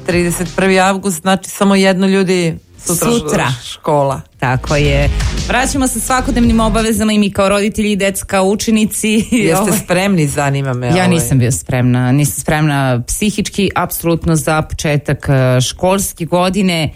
31. avgust, znači samo jedno ljudi sutra. Škola. Tako je. Vraćamo se svakodnevnim obavezama i mi kao roditelji i deca kao učenici. Jeste spremni, zanima me. Ja nisam bio spremna. Nisam spremna psihički, apsolutno za početak školske godine.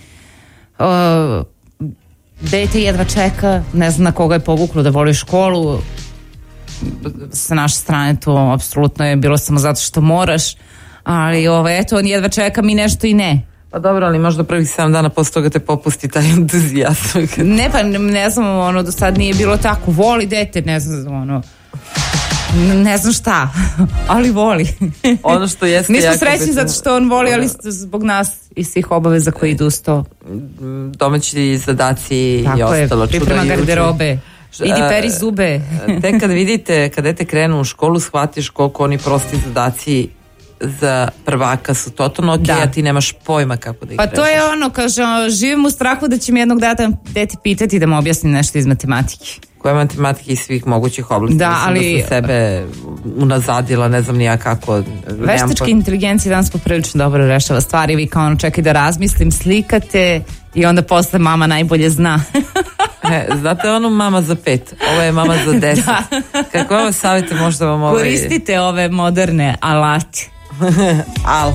Dete jedva čeka, ne znam na koga je povuklo da voli školu. Sa naše strane to apsolutno je bilo samo zato što moraš, ali eto, on jedva čeka, mi nešto i ne. Pa dobro, ali možda prvih 7 dana posle toga te popusti taj entuzijazam. Ne, pa ne znam, do sad nije bilo tako. Voli dete, ne znam, ne znam šta, ali voli. Ono što jeste nismo srećni zato što on voli, ali zbog nas i svih obaveza koji idu uz to. Domaći zadaci tako i ostalo. Tako je, priprema garderobe. Idi peri zube. Tek kad vidite, kad dete krenu u školu, shvatiš koliko oni prosti zadaci za prvaka su totalno ok, a ti nemaš pojma kako da ih rešiš. Pa to je kaže, živim u strahu da će mi jednog data dete pitati da mu objasnim nešto iz matematike. Koje matematike iz svih mogućih oblasti. Da, ali... Da sam sebe unazadila, ne znam ni ja kako. Veštačka inteligencija danas poprilično dobro rešava stvari. Vi kao čekaj da razmislim, slikate i onda posle mama najbolje zna. Znate onu mama za 5, ovo je mama za 10. Kako ovo savjete možda vam koristite ove moderne alate. Al.